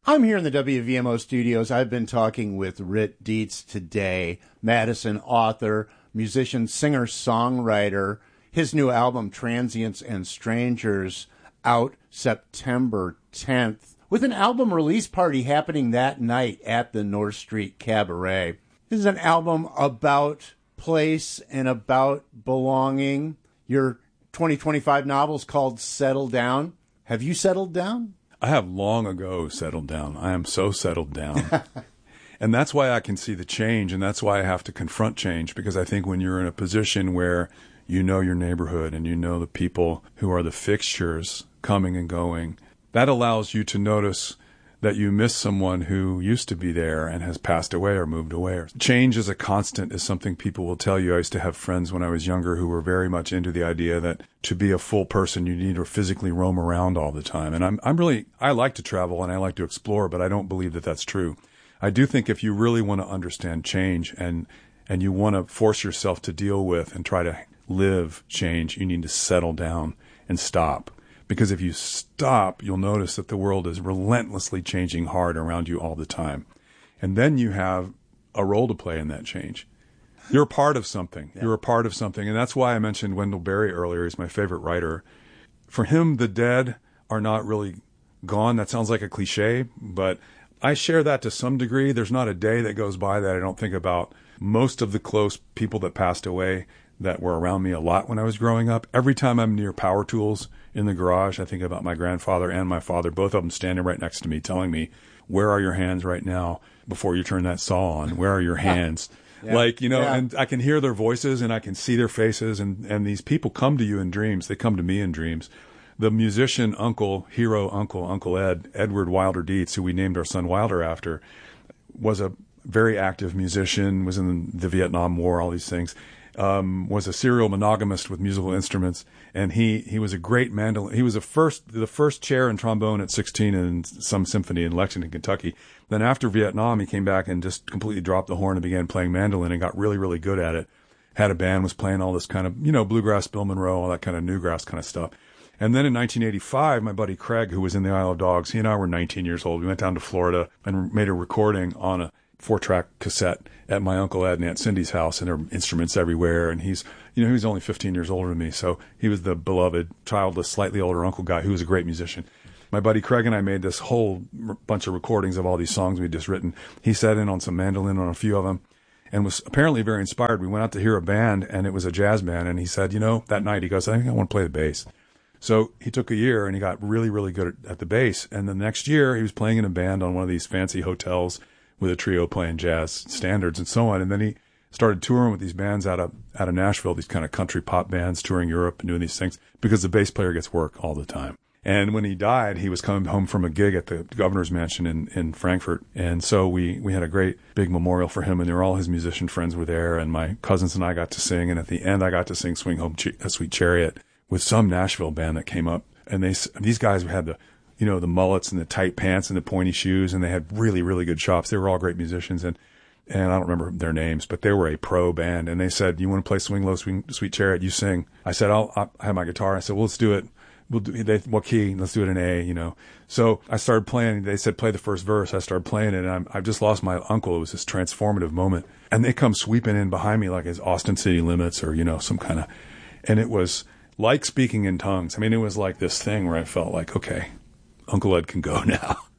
I'm here in the WVMO studios. I've been talking with Rit Dietz today, Madison author, musician, singer, songwriter. His new album, Transients and Strangers, out September 10th, with an album release party happening that night at the North Street Cabaret. This is an album about place and about belonging. Your 2025 novel is called Settle Down. Have you settled down? I have long ago settled down. I am so settled down. And that's why I can see the change, and that's why I have to confront change, because I think when you're in a position where you know your neighborhood and you know the people who are the fixtures coming and going, that allows you to notice that you miss someone who used to be there and has passed away or moved away. Change as a constant is something people will tell you. I used to have friends when I was younger who were very much into the idea that to be a full person, you need to physically roam around all the time. And I like to travel and I like to explore, but I don't believe that that's true. I do think if you really want to understand change and you want to force yourself to deal with and try to live change, you need to settle down and stop. Because if you stop, you'll notice that the world is relentlessly changing hard around you all the time. And then you have a role to play in that change. You're a part of something. Yeah. You're a part of something. And that's why I mentioned Wendell Berry earlier. He's my favorite writer. For him, the dead are not really gone. That sounds like a cliche, but I share that to some degree. There's not a day that goes by that I don't think about most of the close people that passed away that were around me a lot when I was growing up. Every time I'm near power tools in the garage, I think about my grandfather and my father, both of them standing right next to me, telling me, where are your hands right now before you turn that saw on? Where are your hands? Yeah. And I can hear their voices and I can see their faces. And these people come to you in dreams. They come to me in dreams. The musician Uncle Ed, Edward Wilder Dietz, who we named our son Wilder after, was a very active musician, was in the Vietnam War, all these things. Was a serial monogamist with musical instruments, and he was a great mandolin. He was the first chair and trombone at 16 in some symphony in Lexington, Kentucky. Then after Vietnam, he came back and just completely dropped the horn and began playing mandolin and got really, really good at it. Had a band, was playing all this kind of, bluegrass, Bill Monroe, all that kind of newgrass kind of stuff. And then in 1985, my buddy Craig, who was in the Isle of Dogs, he and I were 19 years old. We went down to Florida and made a recording on a 4-track cassette at my Uncle Ed and Aunt Cindy's house, and there were instruments everywhere. And he was only 15 years older than me. So he was the beloved, childless, slightly older uncle guy who was a great musician. My buddy Craig and I made this whole bunch of recordings of all these songs we'd just written. He sat in on some mandolin on a few of them and was apparently very inspired. We went out to hear a band, and it was a jazz band. And he said, that night he goes, I think I want to play the bass. So he took a year and he got really, really good at the bass. And the next year he was playing in a band on one of these fancy hotels with a trio playing jazz standards and so on. And then he started touring with these bands out of Nashville, these kind of country pop bands, touring Europe and doing these things because the bass player gets work all the time. And when he died, he was coming home from a gig at the governor's mansion in Frankfurt. And so we had a great big memorial for him, and all his musician friends were there, and my cousins and I got to sing. And at the end, I got to sing Swing Home a Sweet Chariot with some Nashville band that came up. And these guys had the mullets and the tight pants and the pointy shoes, and they had really, really good chops. They were all great musicians, and I don't remember their names, but they were a pro band. And they said, "You want to play Swing Low, Sweet Chariot? You sing." I said, I have my guitar. I said, "Well, let's do it. What key? Let's do it in A." So I started playing. They said, "Play the first verse." I started playing it, and I've just lost my uncle. It was this transformative moment, and they come sweeping in behind me like it's Austin City Limits or some kind of, and it was like speaking in tongues. I mean, it was like this thing where I felt like, okay, Uncle Ed can go now.